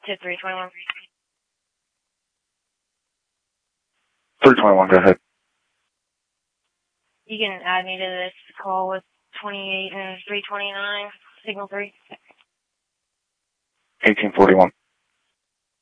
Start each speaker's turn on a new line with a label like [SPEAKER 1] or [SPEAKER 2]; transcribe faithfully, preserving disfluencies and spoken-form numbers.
[SPEAKER 1] to three twenty-one.
[SPEAKER 2] three twenty-one, go ahead.
[SPEAKER 1] You can add me to this call with twenty-eight and three twenty-nine, signal three.
[SPEAKER 2] eighteen forty-one.